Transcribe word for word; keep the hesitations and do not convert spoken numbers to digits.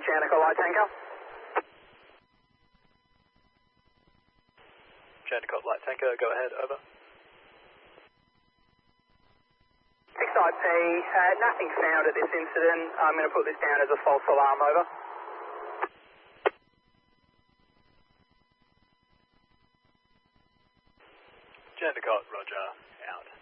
Jandakot Light Tanker. Jandakot Light Tanker, go ahead, over. six I P, uh, nothing found at this incident. I'm going to put this down as a false alarm, over. Jandakot, roger, out.